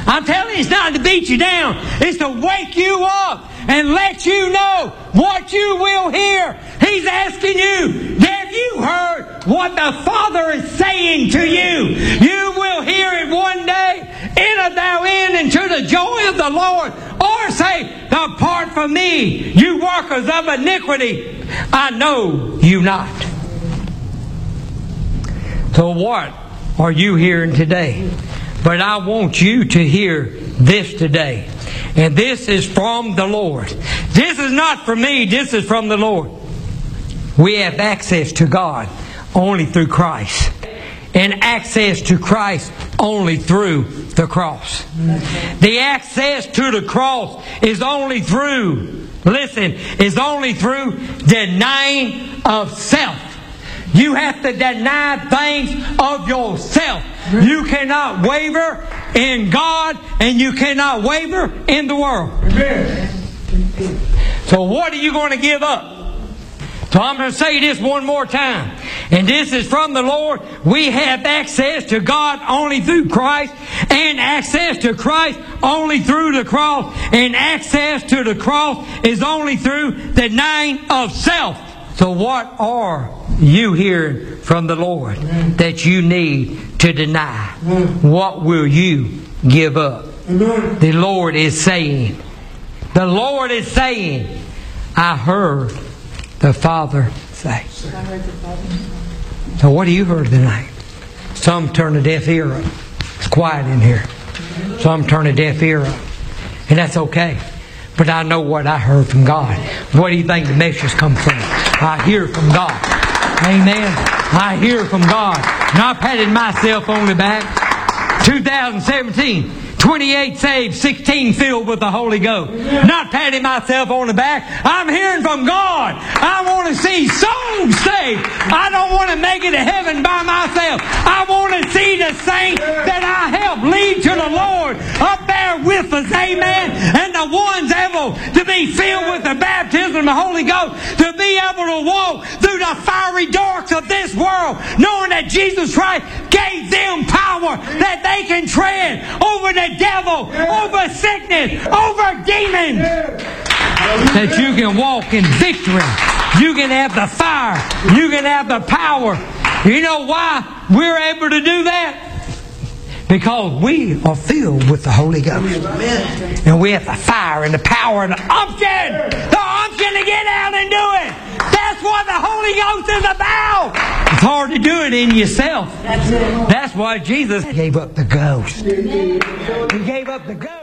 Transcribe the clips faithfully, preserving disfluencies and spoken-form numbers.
I'm telling you, it's not to beat you down. It's to wake you up and let you know what you will hear. He's asking you, have you heard what the Father is saying to you? You will hear it one day. Enter thou in into the joy of the Lord. Or say, depart from me, you workers of iniquity. I know you not. So what are you hearing today? But I want you to hear this today. And this is from the Lord. This is not from me. This is from the Lord. We have access to God only through Christ. And access to Christ only through the cross. The access to the cross is only through, listen, is only through denying of self. You have to deny things of yourself. You cannot waver in God, and you cannot waver in the world. Amen. So what are you going to give up? So I'm going to say this one more time. And this is from the Lord. We have access to God only through Christ, and access to Christ only through the cross, and access to the cross is only through denying of self. So what are you hearing from the Lord that you need to deny? What will you give up? The Lord is saying, the Lord is saying, I heard the Father say. So what have you heard tonight? Some turn a deaf ear up. It's quiet in here. Some turn a deaf ear up. And that's okay. But I know what I heard from God. Where do you think the message comes from? I hear from God. Amen. I hear from God. And I patted myself on the back. two thousand seventeen. twenty-eight saved, sixteen filled with the Holy Ghost. Not patting myself on the back. I'm hearing from God. I want to see souls saved. I don't want to make it to heaven by myself. I want to see the saints that I help lead to the Lord up there with us. Amen. And the ones able to be filled with the baptism of the Holy Ghost, to be able to walk through the fiery darks of this world, knowing that Jesus Christ gave them power that they can tread over the devil, over sickness, over demons. That you can walk in victory. You can have the fire. You can have the power. You know why we're able to do that? Because we are filled with the Holy Ghost. And we have the fire and the power and the unction. The unction to get out and do it. That's what the Holy Ghost is about. It's hard to do it in yourself. That's why Jesus gave up the ghost. He gave up the ghost.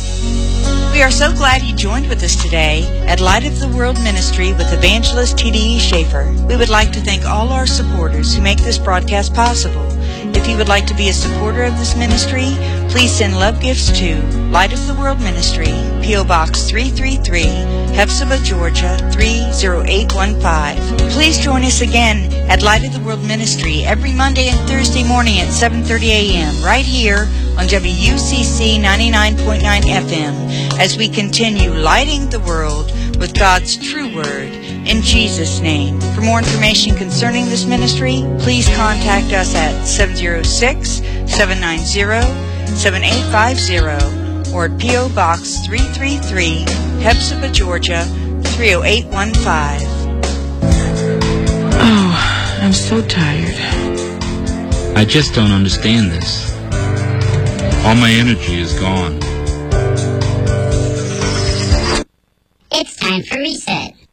We are so glad you joined with us today at Light of the World Ministry with Evangelist T D E Schaefer. We would like to thank all our supporters who make this broadcast possible. If you would like to be a supporter of this ministry, please send love gifts to Light of the World Ministry, P O Box three three three, Hephzibah, Georgia three zero eight one five. Please join us again at Light of the World Ministry every Monday and Thursday morning at seven thirty a.m. right here on W C C ninety-nine point nine F M as we continue lighting the world with God's true word in Jesus' name. For more information concerning this ministry, please contact us at seven zero six, seven nine zero, seven eight five zero or at P O Box three three three, Hephzibah, Georgia three zero eight one five. Oh, I'm so tired. I just don't understand this. All my energy is gone. It's time for reset.